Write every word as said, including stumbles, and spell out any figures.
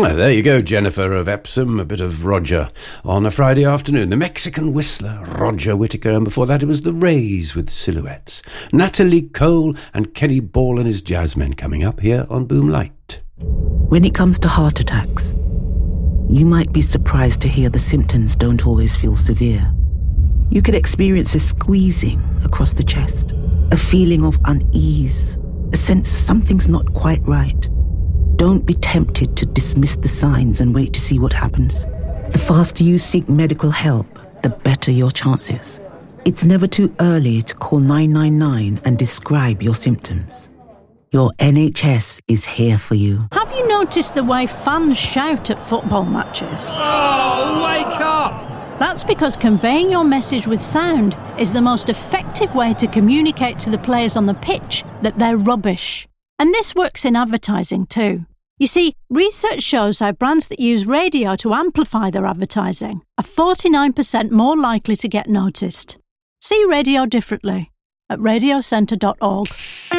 Well, there you go, Jennifer of Epsom, a bit of Roger on a Friday afternoon. The Mexican whistler, Roger Whittaker, and before that it was the Rays with Silhouettes. Natalie Cole and Kenny Ball and his Jazzmen coming up here on Boom Light. When it comes to heart attacks, you might be surprised to hear the symptoms don't always feel severe. You could experience a squeezing across the chest, a feeling of unease, a sense something's not quite right. Don't be tempted to dismiss the signs and wait to see what happens. The faster you seek medical help, the better your chances. It's never too early to call nine nine nine and describe your symptoms. Your N H S is here for you. Have you noticed the way fans shout at football matches? Oh, wake up! That's because conveying your message with sound is the most effective way to communicate to the players on the pitch that they're rubbish. And this works in advertising too. You see, research shows how brands that use radio to amplify their advertising are forty-nine percent more likely to get noticed. See radio differently at radio centre dot org.